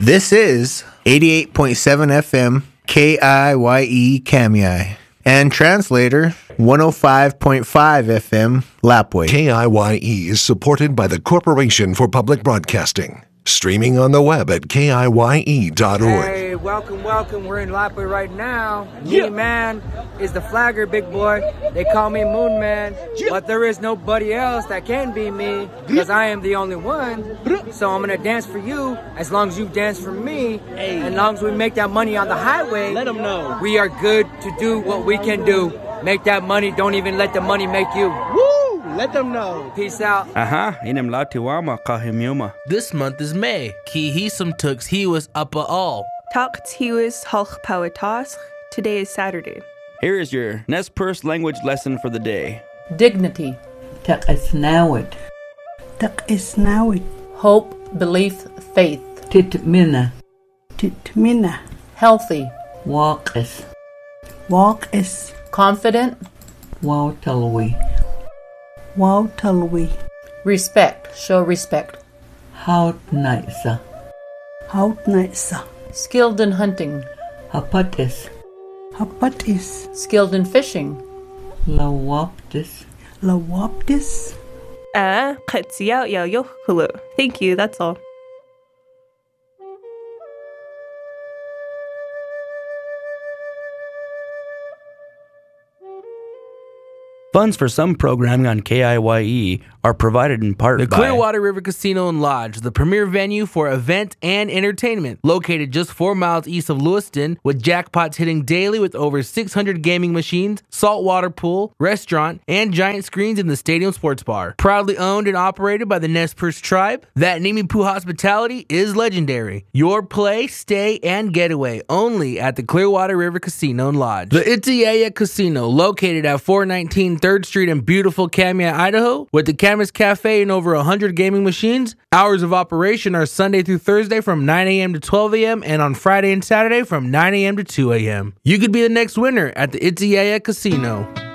This is 88.7 FM KIYE Kamiai and translator 105.5 FM Lapwai. KIYE is supported by the Corporation for Public Broadcasting. Streaming on the web at KIYE.org. Hey, welcome. We're in Lapwai right now. Me, man, is the flagger, big boy. They call me Moon Man, but there is nobody else that can be me because I am the only one. So I'm going to dance for you as long as you dance for me. And as long as we make that money on the highway, let them know we are good to do what we can do. Make that money. Don't even let the money make you. Woo! Let them know. Peace out. Inem latiwama kahimyuma. This month is May. Ki hisum tux he was uppa all. Takt he was halch pawatas. Today is Saturday. Here is your Nez Perce language lesson for the day. Dignity. Tak isnawid. Tak isnawid. Hope, belief, faith. Titmina. Titmina. Healthy. Walk is. Walk is. Confident. Wautalwi. Wautalwi. Respect. Show respect. Hout naisa. Hout naisa. Skilled in hunting. Hapatis. Hapatis. Skilled in fishing. Lawaptis. Lawaptis. Qatsiya ya yokhulu. Thank you, that's all. Funds for some programming on KIYE are provided in part by the Clearwater River Casino and Lodge, the premier venue for event and entertainment, located just 4 miles east of Lewiston, with jackpots hitting daily with over 600 gaming machines, saltwater pool, restaurant, and giant screens in the stadium sports bar. Proudly owned and operated by the Nez Perce tribe, that Nimipu hospitality is legendary. Your play, stay, and getaway only at the Clearwater River Casino and Lodge. The Itiyaya Casino, located at 419 3rd Street in beautiful Kamiah, Idaho, with the Camas Cafe and over 100 gaming machines. Hours of operation are Sunday through Thursday from 9 a.m. to 12 a.m. and on Friday and Saturday from 9 a.m. to 2 a.m. You could be the next winner at the Itiyaya Casino.